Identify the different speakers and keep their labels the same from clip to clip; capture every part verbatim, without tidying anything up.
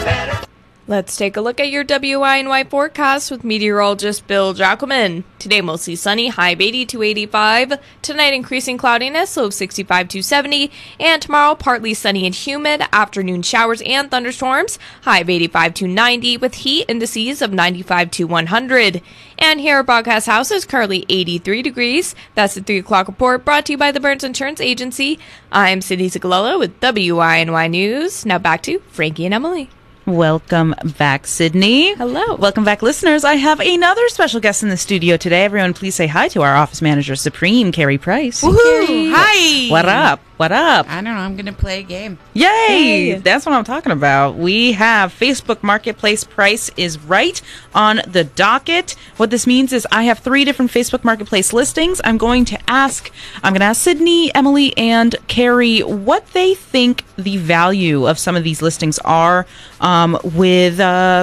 Speaker 1: Let's take a look at your W I N Y forecast with meteorologist Bill Jackelman. Today mostly sunny, high of eighty to eighty-five. Tonight increasing cloudiness, low of sixty-five to seventy. And tomorrow partly sunny and humid, afternoon showers and thunderstorms, high of eighty-five to ninety with heat indices of ninety-five to one hundred. And here at Broadcast House is currently eighty-three degrees. That's the three o'clock report brought to you by the Burns Insurance Agency. I'm Sydney Zigalella with W I N Y News. Now back to Frankie and Emily.
Speaker 2: Welcome back, Sydney.
Speaker 1: Hello.
Speaker 2: Welcome back, listeners. I have another special guest in the studio today. Everyone, please say hi to our office manager, Supreme, Carrie Price.
Speaker 3: Woohoo! Hi!
Speaker 2: What up? What up?
Speaker 3: I don't know. I'm going to play a game.
Speaker 2: Yay!
Speaker 1: Yay!
Speaker 2: That's what I'm talking about. We have Facebook Marketplace Price is Right on the docket. What this means is I have three different Facebook Marketplace listings. I'm going to ask, I'm going to ask Sydney, Emily, and Carrie what they think the value of some of these listings are um, with... Uh,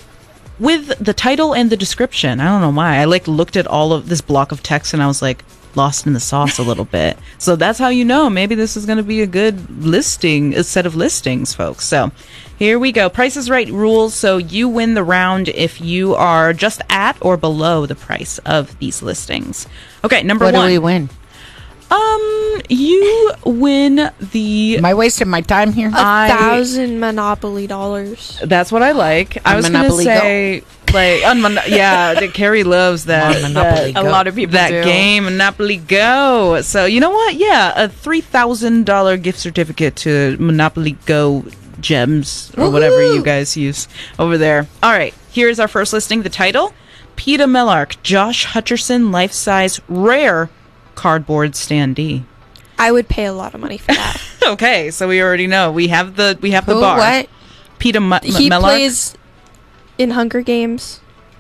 Speaker 2: with the title and the description. I don't know why. I like looked at all of this block of text and I was like lost in the sauce a little bit. So that's how you know maybe this is going to be a good listing, a set of listings, folks. So here we go. Price is Right rules. So you win the round if you are just at or below the price of these listings. Okay, number
Speaker 3: what
Speaker 2: one.
Speaker 3: What do we win?
Speaker 2: Um, you win the...
Speaker 3: Am I wasting my time here?
Speaker 4: A
Speaker 2: I-
Speaker 4: thousand Monopoly dollars.
Speaker 2: That's what I like. I
Speaker 3: On
Speaker 2: was going to
Speaker 3: Monopoly
Speaker 2: say, like, on Mon- yeah, that Carrie loves that.
Speaker 3: On Monopoly
Speaker 2: that-
Speaker 3: Go.
Speaker 1: A lot of people
Speaker 2: that
Speaker 1: do.
Speaker 2: game, Monopoly Go. So, you know what? Yeah, a three thousand dollars gift certificate to Monopoly Go gems or whatever you guys use over there. All right, here's our first listing. The title, Peter Mellark, Josh Hutcherson, life-size, rare cardboard standee.
Speaker 4: I would pay a lot of money for that.
Speaker 2: Okay, so we already know. We have the we have the
Speaker 3: Who,
Speaker 2: bar.
Speaker 3: what?
Speaker 2: Peter M-
Speaker 4: He
Speaker 2: Mellark.
Speaker 4: plays in Hunger Games.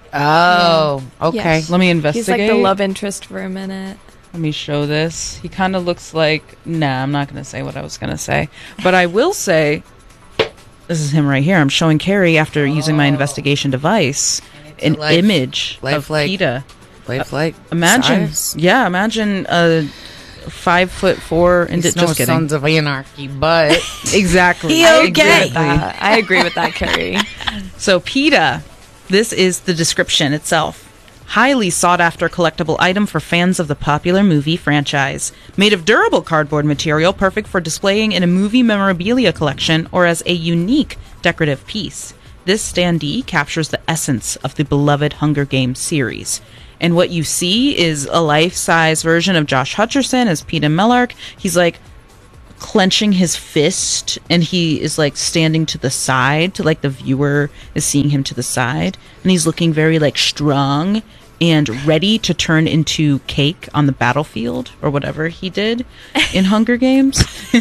Speaker 3: Oh, okay.
Speaker 4: Yes.
Speaker 2: Let me
Speaker 1: He's
Speaker 2: investigate.
Speaker 1: like the love interest for a minute.
Speaker 2: Let me show this. He kind of looks like... Nah, I'm not going to say what I was going to say. But I will say... This is him right here. I'm showing Carrie, after using my investigation device, an
Speaker 3: life-
Speaker 2: image of
Speaker 3: lifelike
Speaker 2: PETA.
Speaker 3: Lifelike.
Speaker 2: Imagine...
Speaker 3: size.
Speaker 2: Yeah, imagine a five foot four... And
Speaker 3: It's
Speaker 2: just
Speaker 3: no
Speaker 2: kidding.
Speaker 3: Sons of Anarchy, but
Speaker 2: Exactly.
Speaker 3: He
Speaker 1: I agree
Speaker 3: okay.
Speaker 1: with that. I agree with that, Carrie.
Speaker 2: So PETA, this is the description itself. Highly sought-after collectible item for fans of the popular movie franchise. Made of durable cardboard material, perfect for displaying in a movie memorabilia collection or as a unique decorative piece. This standee captures the essence of the beloved Hunger Games series. And what you see is a life-size version of Josh Hutcherson as Peter Mellark. He's like clenching his fist and he is like standing to the side to like the viewer is seeing him to the side, and he's looking very like strong and ready to turn into cake on the battlefield or whatever he did in Hunger Games.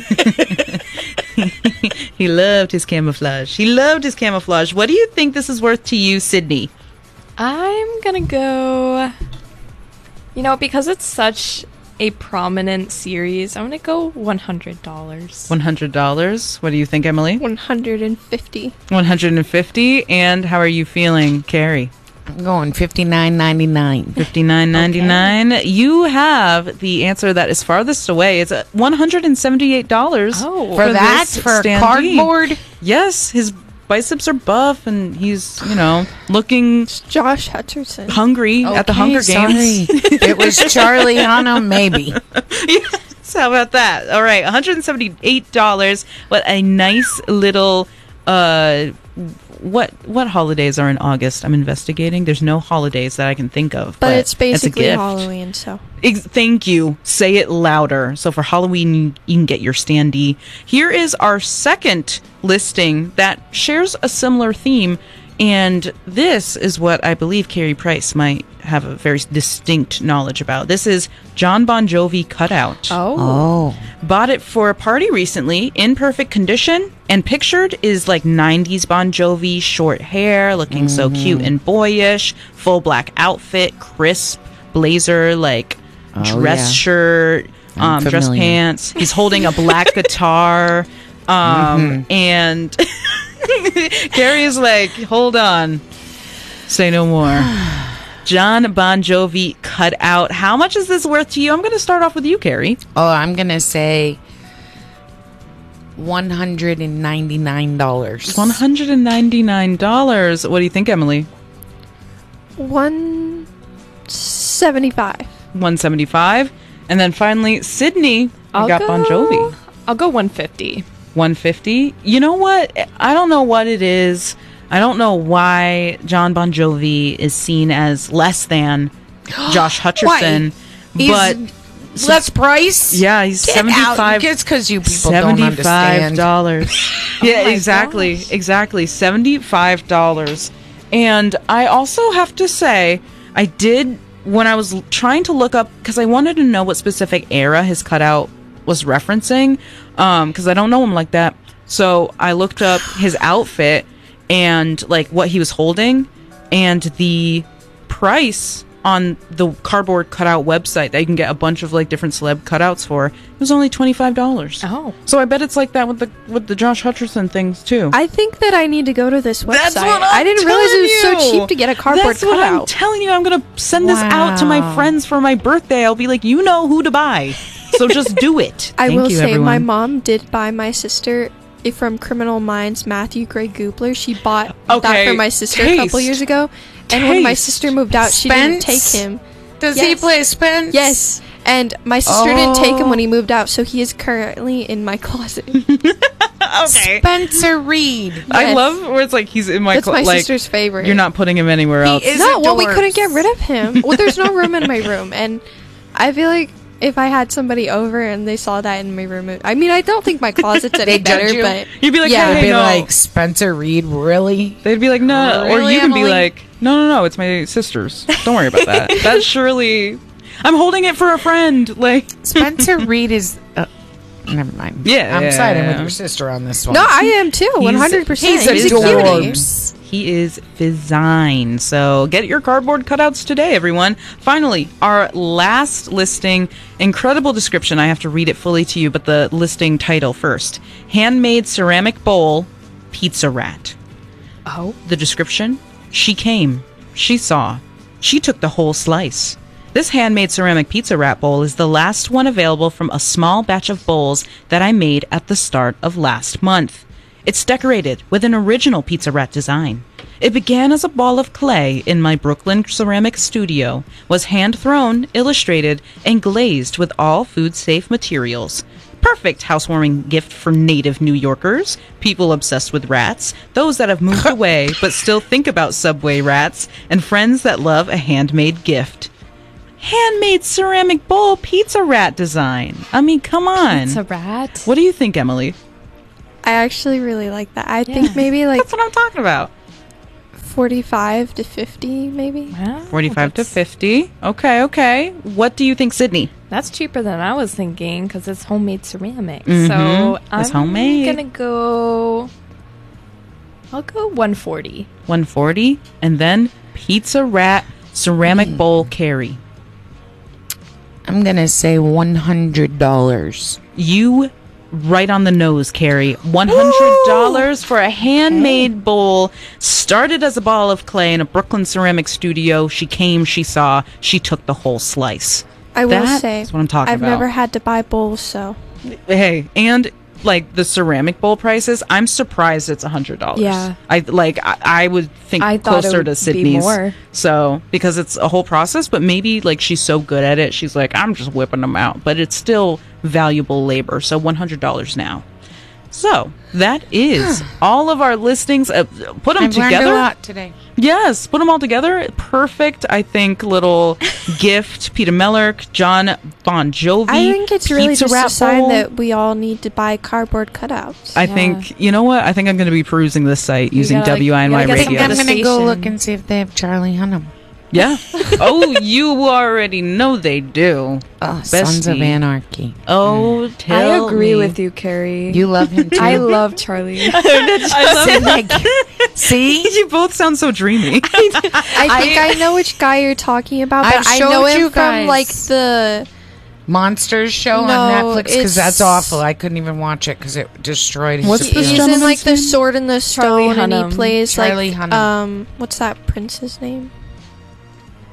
Speaker 2: He loved his camouflage. He loved his camouflage. What do you think this is worth to you, Sydney?
Speaker 1: I'm gonna go, you know, because it's such a prominent series, I'm gonna go one hundred dollars.
Speaker 2: one hundred dollars. What do you think, Emily?
Speaker 4: one hundred fifty.
Speaker 2: one hundred fifty. And how are you feeling, Carrie?
Speaker 3: I'm going fifty-nine ninety-nine.
Speaker 2: fifty-nine ninety-nine. You have the answer that is farthest away. It's uh, one hundred seventy-eight dollars.
Speaker 1: Oh.
Speaker 3: For that?
Speaker 2: this
Speaker 3: For
Speaker 2: standee.
Speaker 3: cardboard?
Speaker 2: Yes, his biceps are buff and he's, you know, looking
Speaker 4: It's Josh Hutcherson.
Speaker 2: hungry at the
Speaker 3: Okay,
Speaker 2: Hunger Games.
Speaker 3: sorry. It was Charlie Hunnam, maybe.
Speaker 2: Yes, how about that? All right, one hundred seventy-eight dollars. What a nice little uh what what holidays are in August? I'm investigating. There's no holidays that I can think of.
Speaker 4: But it's
Speaker 2: a
Speaker 4: basically
Speaker 2: gift.
Speaker 4: Halloween, so.
Speaker 2: Ex- thank you. Say it louder. So for Halloween, you, you can get your standee. Here is our second listing that shares a similar theme. And this is what I believe Carrie Price might have a very distinct knowledge about. This is John Bon Jovi Cutout.
Speaker 1: Oh.
Speaker 3: Oh.
Speaker 2: Bought it for a party recently, in perfect condition, and pictured is like nineties Bon Jovi, short hair, looking so cute and boyish, full black outfit, crisp blazer, like
Speaker 3: Oh,
Speaker 2: dress
Speaker 3: yeah.
Speaker 2: shirt,
Speaker 3: I'm
Speaker 2: um, dress
Speaker 3: familiar.
Speaker 2: pants. He's holding a black guitar, um, and Carrie is like, hold on, say no more. John Bon Jovi Cutout. How much is this worth to you? I'm going to start off with you, Carrie.
Speaker 3: Oh, I'm going to say one hundred ninety-nine dollars.
Speaker 2: one hundred ninety-nine dollars. What do you think, Emily?
Speaker 4: one seventy-five.
Speaker 2: one seventy-five. And then finally, Sydney,
Speaker 1: I'll
Speaker 2: we got
Speaker 1: go,
Speaker 2: Bon Jovi.
Speaker 1: I'll go one fifty.
Speaker 2: one fifty. You know what? I don't know what it is. I don't know why John Bon Jovi is seen as less than Josh Hutcherson. But
Speaker 3: He's less price?
Speaker 2: yeah, he's
Speaker 3: Get
Speaker 2: seventy-five.
Speaker 3: out. It's because you people don't understand.
Speaker 2: seventy-five dollars. Yeah,
Speaker 1: my
Speaker 2: exactly.
Speaker 1: gosh.
Speaker 2: Exactly. seventy-five dollars. And I also have to say, I did, when I was l- trying to look up, because I wanted to know what specific era his cutout was referencing, because I don't know him like that. So I looked up his outfit and like what he was holding, and the price on the cardboard cutout website that you can get a bunch of like different celeb cutouts for, it was only twenty-five dollars.
Speaker 1: Oh.
Speaker 2: So I bet it's like that with the with the Josh Hutcherson things too.
Speaker 4: I think that I need to go to this website.
Speaker 2: That's what I'm
Speaker 4: I didn't realize it was
Speaker 2: telling
Speaker 4: so
Speaker 2: you.
Speaker 4: cheap to get a cardboard
Speaker 2: That's what I'm
Speaker 4: cutout.
Speaker 2: telling you. I'm gonna send this out to my
Speaker 3: Wow.
Speaker 2: friends for my birthday. I'll be like, you know who to buy, so just do it.
Speaker 4: I
Speaker 2: Thank
Speaker 4: will
Speaker 2: you,
Speaker 4: say, my
Speaker 2: everyone.
Speaker 4: mom did buy my sister if from Criminal Minds, Matthew Gray Goobler. She bought
Speaker 2: Okay,
Speaker 4: that for my sister a couple
Speaker 2: taste.
Speaker 4: years ago. And when my
Speaker 2: Taste.
Speaker 4: sister moved out, she didn't take
Speaker 3: Spence?
Speaker 4: him.
Speaker 3: Does he
Speaker 4: Yes.
Speaker 3: play Spence?
Speaker 4: Yes. And my sister didn't take him
Speaker 3: Oh.
Speaker 4: when he moved out, so he is currently in my closet.
Speaker 2: Okay.
Speaker 3: Spencer Reed.
Speaker 2: I
Speaker 4: Yes.
Speaker 2: love where it's like he's in my
Speaker 4: That's
Speaker 2: clo-
Speaker 4: my
Speaker 2: like
Speaker 4: sister's favorite.
Speaker 2: you're not putting him anywhere
Speaker 3: He
Speaker 2: else.
Speaker 3: is-
Speaker 4: No, well, we
Speaker 3: adorbs.
Speaker 4: couldn't get rid of him. Well, there's no room in my room, and I feel like if I had somebody over and they saw that in my room, it- I mean, I don't think my closet's any
Speaker 3: They judge
Speaker 4: better,
Speaker 3: you?
Speaker 4: but
Speaker 2: You'd be like,
Speaker 4: Yeah.
Speaker 2: hey,
Speaker 3: I'd
Speaker 2: hey,
Speaker 3: be
Speaker 2: no.
Speaker 3: like, Spencer Reed, really?
Speaker 2: They'd be like, no, or
Speaker 3: Really,
Speaker 2: you can be
Speaker 3: Emily?
Speaker 2: like, no, no, no, it's my sister's. Don't worry about that. That's surely. I'm holding it for a friend. Like,
Speaker 3: Spencer Reed is. Uh, never mind.
Speaker 2: Yeah,
Speaker 3: I'm
Speaker 2: yeah,
Speaker 3: siding
Speaker 2: yeah.
Speaker 3: with your sister on this one.
Speaker 4: no, I am too, one hundred percent.
Speaker 3: He's
Speaker 4: He's, a cutie.
Speaker 3: adorbs.
Speaker 2: he is fizine. So get your cardboard cutouts today, everyone. Finally, our last listing. Incredible description. I have to read it fully to you, but the listing title first. Handmade ceramic bowl, pizza rat.
Speaker 1: Oh.
Speaker 2: The description: she came, she saw, she took the whole slice. This handmade ceramic pizza wrap bowl is the last one available from a small batch of bowls that I made at the start of last month. It's decorated with an original pizza rat design. It began as a ball of clay in my Brooklyn ceramic studio, was hand-thrown, illustrated, and glazed with all food-safe materials. Perfect housewarming gift for native New Yorkers, people obsessed with rats, those that have moved away but still think about Subway rats, and friends that love a handmade gift. Handmade ceramic bowl pizza rat design. I mean, come on.
Speaker 1: It's a rat.
Speaker 2: What do you think, Emily?
Speaker 4: I actually really like that. I
Speaker 1: Yeah.
Speaker 4: think maybe like
Speaker 2: That's what I'm talking about.
Speaker 4: forty-five to fifty, maybe.
Speaker 1: Wow,
Speaker 2: forty-five to
Speaker 1: that's-
Speaker 2: fifty. Okay, okay. What do you think, Sydney?
Speaker 1: That's cheaper than I was thinking because it's homemade ceramic.
Speaker 2: Mhm.
Speaker 1: So
Speaker 2: It's
Speaker 1: I'm
Speaker 2: homemade.
Speaker 1: gonna go. I'll go one forty.
Speaker 2: one forty. And then pizza rat ceramic bowl carry.
Speaker 3: I'm going to say one hundred dollars.
Speaker 2: You right on the nose, Carrie. one hundred dollars for a handmade bowl. Started as a ball of clay in a Brooklyn ceramic studio. She came, she saw, she took the whole slice.
Speaker 4: I will
Speaker 2: That
Speaker 4: say,
Speaker 2: is what I'm talking
Speaker 4: I've
Speaker 2: about.
Speaker 4: never had to buy bowls, so
Speaker 2: Hey, and like the ceramic bowl prices, I'm surprised it's one hundred dollars.
Speaker 1: Yeah.
Speaker 2: I like I, I would think
Speaker 1: I thought it
Speaker 2: closer
Speaker 1: would
Speaker 2: to
Speaker 1: be
Speaker 2: Sydney's.
Speaker 1: more.
Speaker 2: So, because it's a whole process, but maybe like she's so good at it, she's like, I'm just whipping them out, but it's still valuable labor. So one hundred dollars now. So, that is all of our listings. Uh, put them
Speaker 3: I've learned
Speaker 2: together.
Speaker 3: a lot today.
Speaker 2: Yes, put them all together. Perfect, I think, little gift. Peter Mellerk, John Bon Jovi.
Speaker 4: I think it's really
Speaker 2: pizza
Speaker 4: just
Speaker 2: wrap
Speaker 4: a sign
Speaker 2: bowl.
Speaker 4: that we all need to buy cardboard cutouts.
Speaker 2: I
Speaker 1: Yeah.
Speaker 2: think, you know what? I think I'm going to be perusing this site using
Speaker 1: gotta, like,
Speaker 2: W I N Y
Speaker 1: you gotta
Speaker 3: I
Speaker 1: get
Speaker 3: think
Speaker 2: Radio.
Speaker 3: I'm
Speaker 1: the
Speaker 3: going to go
Speaker 1: station.
Speaker 3: look and see if they have Charlie Hunnam.
Speaker 2: Yeah. Oh, you already know they do.
Speaker 3: Oh, Sons of
Speaker 2: Bestie.
Speaker 3: Anarchy.
Speaker 2: Oh, tell
Speaker 1: I agree
Speaker 2: me.
Speaker 1: with you, Carrie.
Speaker 3: You love him too.
Speaker 1: I love Charlie.
Speaker 2: I love
Speaker 3: Like, see?
Speaker 2: You both sound so dreamy.
Speaker 4: I think I, know which guy you're talking about, but
Speaker 3: I've
Speaker 4: I
Speaker 3: showed
Speaker 4: know him
Speaker 3: you
Speaker 4: from
Speaker 3: guys.
Speaker 4: like the
Speaker 3: Monsters show
Speaker 4: No,
Speaker 3: on Netflix because
Speaker 4: it's-
Speaker 3: that's awful. I couldn't even watch it because it destroyed his
Speaker 2: What's
Speaker 4: he-
Speaker 2: this
Speaker 4: he's
Speaker 3: appearance.
Speaker 4: in like
Speaker 2: gentleman's
Speaker 4: the
Speaker 2: name?
Speaker 4: Sword and the
Speaker 1: Charlie
Speaker 4: Stone, and he
Speaker 1: Hunnam.
Speaker 4: plays
Speaker 3: Charlie
Speaker 4: like
Speaker 3: Hunnam.
Speaker 4: um what's that prince's name?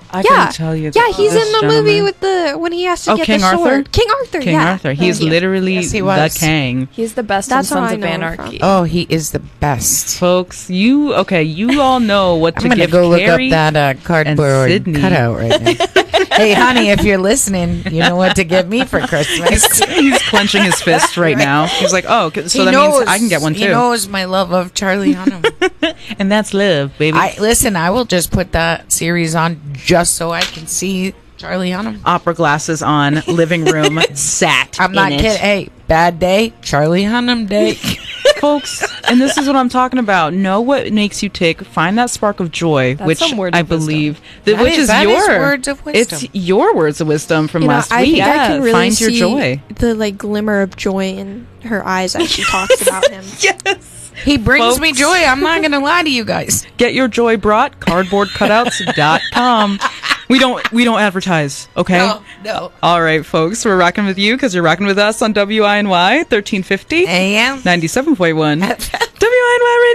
Speaker 2: I
Speaker 4: yeah,
Speaker 2: can tell you.
Speaker 4: yeah, he's
Speaker 2: this
Speaker 4: in the
Speaker 2: gentleman-
Speaker 4: movie with the when he has to
Speaker 2: Oh,
Speaker 4: get
Speaker 2: King
Speaker 4: the
Speaker 2: Arthur?
Speaker 4: sword. King Arthur,
Speaker 2: King
Speaker 4: yeah.
Speaker 2: Arthur. He's
Speaker 4: Thank you.
Speaker 2: literally
Speaker 3: Yes, he
Speaker 2: the
Speaker 3: was.
Speaker 2: king.
Speaker 1: He's the best
Speaker 4: That's
Speaker 1: in
Speaker 4: how
Speaker 1: Sons
Speaker 4: I
Speaker 1: of
Speaker 4: know him
Speaker 1: Anarchy.
Speaker 3: Oh, he is the best.
Speaker 2: Folks, you okay? You all know what to
Speaker 3: I'm gonna
Speaker 2: give
Speaker 3: go look
Speaker 2: Carrie
Speaker 3: up that uh, cardboard
Speaker 2: Sydney.
Speaker 3: cutout right now. Hey, honey, if you're listening, you know what to get me for Christmas.
Speaker 2: He's clenching his fist right now. He's like, "Oh, so
Speaker 3: He
Speaker 2: that
Speaker 3: knows,
Speaker 2: means I can get one
Speaker 3: He
Speaker 2: too."
Speaker 3: knows my love of Charlie Hunnam.
Speaker 2: And that's love, baby.
Speaker 3: I listen. I will just put that series on just so I can see Charlie Hunnam.
Speaker 2: Opera glasses on, living room sat.
Speaker 3: I'm not
Speaker 2: in
Speaker 3: kidding.
Speaker 2: it.
Speaker 3: Hey, bad day, Charlie Hunnam day.
Speaker 2: Folks, and this is what I'm talking about. Know what makes you tick. Find that spark of joy,
Speaker 1: That's
Speaker 2: which
Speaker 1: some words
Speaker 2: I
Speaker 1: of wisdom.
Speaker 2: believe, that,
Speaker 3: That
Speaker 2: which
Speaker 3: is-
Speaker 2: is,
Speaker 3: that
Speaker 2: your
Speaker 3: is words of wisdom.
Speaker 2: It's your words of wisdom from
Speaker 4: You know,
Speaker 2: last
Speaker 4: I
Speaker 2: week.
Speaker 4: think I can really
Speaker 2: Find your
Speaker 4: see
Speaker 2: joy.
Speaker 4: the like glimmer of joy in her eyes as she talks about him.
Speaker 2: Yes.
Speaker 3: He brings
Speaker 2: Folks.
Speaker 3: me joy. I'm not gonna lie to you guys.
Speaker 2: Get your joy brought. cardboard cutouts dot com. We don't we don't advertise, okay?
Speaker 3: No, no.
Speaker 2: All right, folks, we're rocking with you because you're rocking with us on W I N Y thirteen fifty,
Speaker 3: A M
Speaker 2: ninety-seven point one, W I N Y